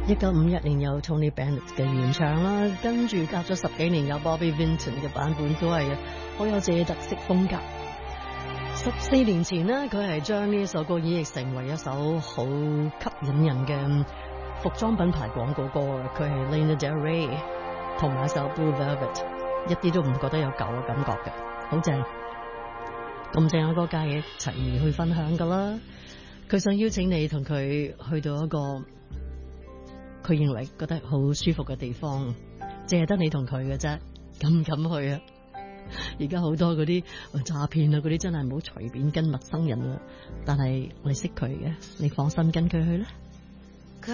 1951年有 Tony Bennett 嘅原唱啦，跟住隔咗10幾年有 Bobby Vinton 嘅版本，都係好有自己特色風格。14年前呢，佢係將呢首歌演繹成為一首好吸引人嘅服裝品牌廣告歌。佢係 Lana Del Rey 同埋一首 Blue Velvet， 一啲都唔覺得有舊嘅感覺嘅，好正。咁正嘅歌梗係一齊去分享噶啦。佢想邀請你同佢去到一個佢認為覺得好舒服嘅地方，淨係得你同佢嘅啫，敢唔敢去啊？而家好多嗰啲詐騙啊，嗰啲真係唔好隨便跟陌生人啊。但係我哋識佢嘅，你放心跟佢去啦。